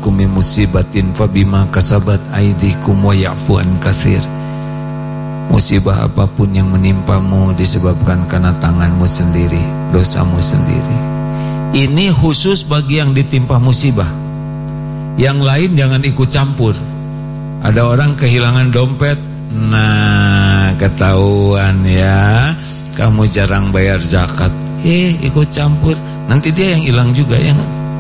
asabakum min musibatin fabima kasabat aydikum wa ya'fu an katsir. Musibah apapun yang menimpamu disebabkan karena tanganmu sendiri, dosamu sendiri. Ini khusus bagi yang ditimpa musibah. Yang lain jangan ikut campur. Ada orang kehilangan dompet, nah ketahuan ya, kamu jarang bayar zakat. Ikut campur, nanti dia yang hilang juga ya.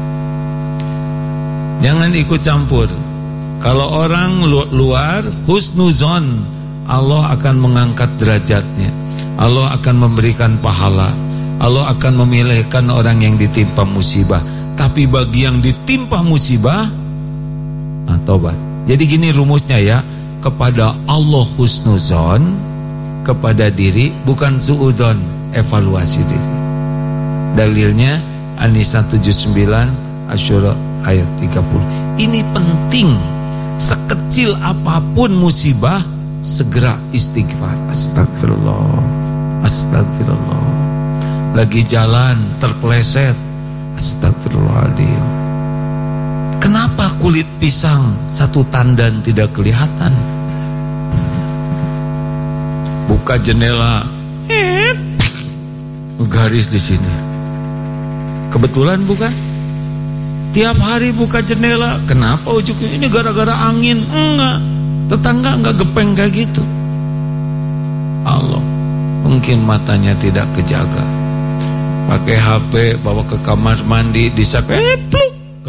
Jangan ikut campur. Kalau orang luar husnuzon, Allah akan mengangkat derajatnya. Allah akan memberikan pahala. Allah akan memilihkan orang yang ditimpa musibah. Tapi bagi yang ditimpa musibah, tobat. Jadi gini rumusnya ya, kepada Allah husnuzon, kepada diri bukan suudzon, evaluasi diri. Dalilnya An-Nisa 79 Asyura ayat 30. Ini penting. Sekecil apapun musibah, segera istighfar. Astagfirullah, astagfirullah. Lagi jalan terpeleset, astagfirullahaladzim. Kenapa kulit pisang satu tandan tidak kelihatan? Buka jendela, garis di sini. Kebetulan bukan? Tiap hari buka jendela, kenapa ujungnya ini gara-gara angin? Enggak. Tetangga enggak gepeng kayak gitu. Allah, mungkin matanya tidak kejaga. Pakai HP, bawa ke kamar mandi, disak, pluk.